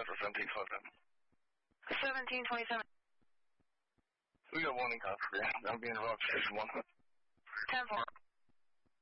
Central 1727. 1727. We got one in California. I'm being robbed. 1. 10-4.